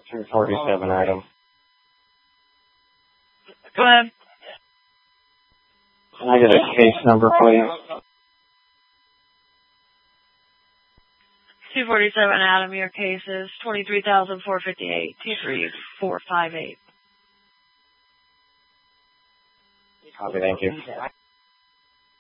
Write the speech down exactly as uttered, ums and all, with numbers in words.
two forty-seven, Adam. Go ahead. Can I get a case number, please? two forty-seven, Adam, your case is twenty-three thousand four hundred fifty-eight, two three four five eight. Copy, thank you.